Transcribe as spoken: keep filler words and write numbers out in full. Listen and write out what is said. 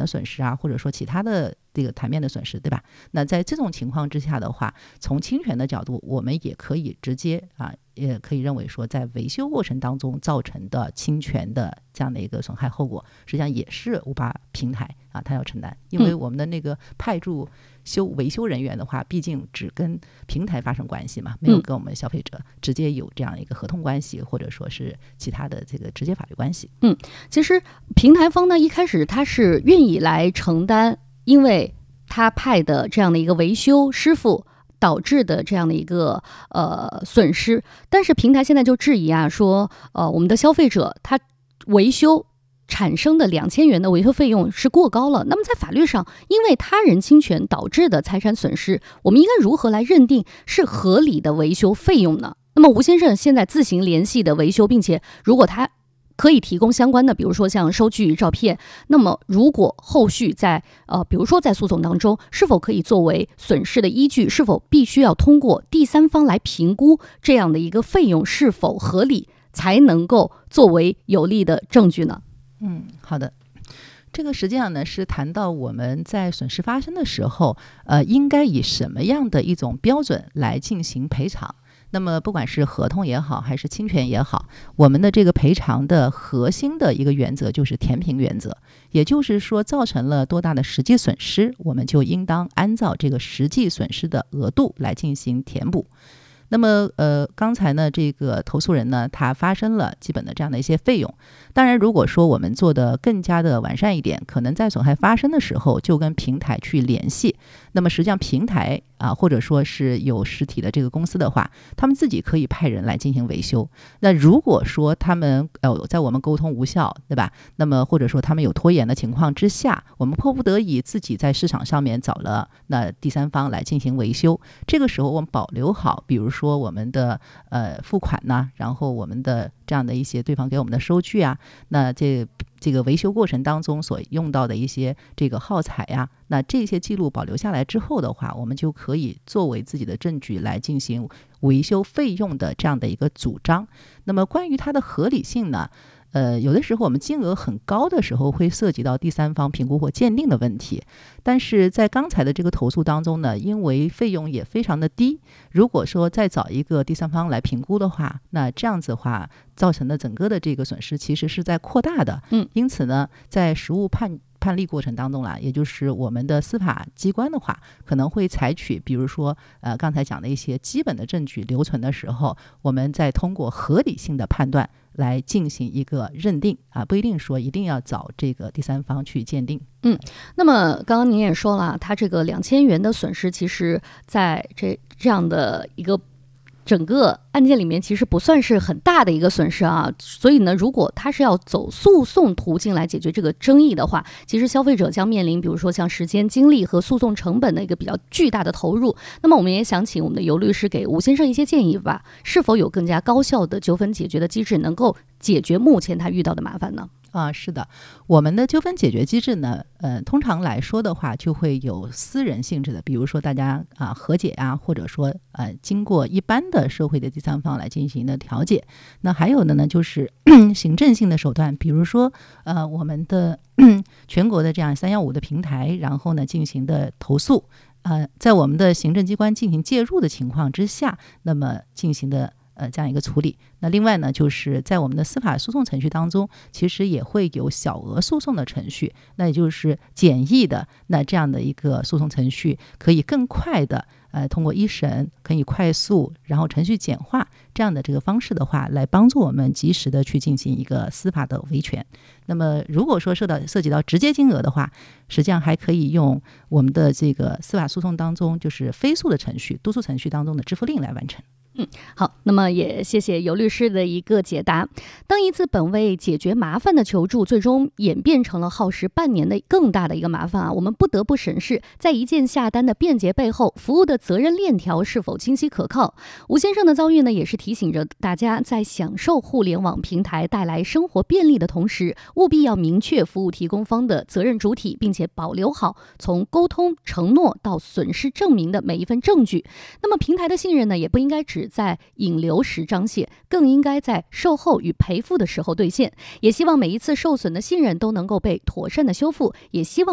的损失啊，或者说其他的这个台面的损失，对吧？那在这种情况之下的话，从侵权的角度，我们也可以直接啊，也可以认为说，在维修过程当中造成的侵权的这样的一个损害后果，实际上也是五八平台啊，它要承担，因为我们的那个派驻修维修人员的话，毕竟只跟平台发生关系嘛，没有跟我们消费者直接有这样一个合同关系，或者说是其他的这个直接法律关系。 嗯，其实平台方呢，一开始他是愿意来承担，因为他派的这样的一个维修师傅导致的这样的一个呃损失，但是平台现在就质疑啊，说呃我们的消费者他维修产生的两千元的维修费用是过高了。那么在法律上，因为他人侵权导致的财产损失，我们应该如何来认定是合理的维修费用呢？那么吴先生现在自行联系的维修，并且如果他可以提供相关的，比如说像收据、照片，那么如果后续在呃，比如说在诉讼当中，是否可以作为损失的依据？是否必须要通过第三方来评估这样的一个费用是否合理，才能够作为有力的证据呢？ 嗯，好的。这个实际上呢是谈到我们在损失发生的时候，呃，应该以什么样的一种标准来进行赔偿。那么不管是合同也好，还是侵权也好，我们的这个赔偿的核心的一个原则就是填平原则，也就是说造成了多大的实际损失，我们就应当按照这个实际损失的额度来进行填补。那么呃，刚才呢这个投诉人呢他发生了基本的这样的一些费用，当然如果说我们做的更加的完善一点，可能在损害发生的时候就跟平台去联系，那么实际上平台啊或者说是有实体的这个公司的话，他们自己可以派人来进行维修。那如果说他们呃在我们沟通无效，对吧，那么或者说他们有拖延的情况之下，我们迫不得已自己在市场上面找了那第三方来进行维修，这个时候我们保留好比如说说我们的呃付款呐，然后我们的这样的一些对方给我们的收据啊，那这这个维修过程当中所用到的一些这个耗材呀、啊，那这些记录保留下来之后的话，我们就可以作为自己的证据来进行维修费用的这样的一个主张。那么关于它的合理性呢，呃，有的时候我们金额很高的时候会涉及到第三方评估或鉴定的问题，但是在刚才的这个投诉当中呢，因为费用也非常的低，如果说再找一个第三方来评估的话，那这样子的话造成的整个的这个损失其实是在扩大的。 嗯， 因此呢，在实务判判例过程当中啦，也就是我们的司法机关的话，可能会采取比如说呃刚才讲的一些基本的证据留存的时候，我们再通过合理性的判断来进行一个认定啊，不一定说一定要找这个第三方去鉴定。 嗯，那么刚刚您也说了，它这个两千元的损失，其实在这这样的一个整个案件里面其实不算是很大的一个损失啊，所以呢，如果他是要走诉讼途径来解决这个争议的话，其实消费者将面临比如说像时间、精力和诉讼成本的一个比较巨大的投入。那么我们也想请我们的尤律师给吴先生一些建议吧，是否有更加高效的纠纷解决的机制，能够解决目前他遇到的麻烦呢？ 啊，是的，我们的纠纷解决机制呢，呃，通常来说的话，就会有私人性质的，比如说大家啊和解啊，或者说呃经过一般的社会的第三方来进行的调解。那还有的呢，就是行政性的手段，比如说呃我们的全国的这样三一五的平台，然后呢进行的投诉，呃，在我们的行政机关进行介入的情况之下，那么进行的。呃，这样一个处理。那另外呢，就是在我们的司法诉讼程序当中，其实也会有小额诉讼的程序，那也就是简易的，那这样的一个诉讼程序可以更快的，呃，通过一审可以快速，然后程序简化这样的这个方式的话，来帮助我们及时的去进行一个司法的维权。那么如果说涉到涉及到直接金额的话，实际上还可以用我们的这个司法诉讼当中，就是非诉的程序、督促程序当中的支付令来完成。 嗯，好，那么也谢谢尤律师的一个解答。当一次本为解决麻烦的求助，最终演变成了耗时半年的更大的一个麻烦啊，我们不得不审视在一键下单的便捷背后，服务的责任链条是否清晰可靠。吴先生的遭遇呢，也是提醒着大家，在享受互联网平台带来生活便利的同时，务必要明确服务提供方的责任主体，并且保留好从沟通、承诺到损失证明的每一份证据。那么平台的信任呢，也不应该只在引流时彰显，更应该在售后与赔付的时候兑现。也希望每一次受损的信任都能够被妥善的修复，也希望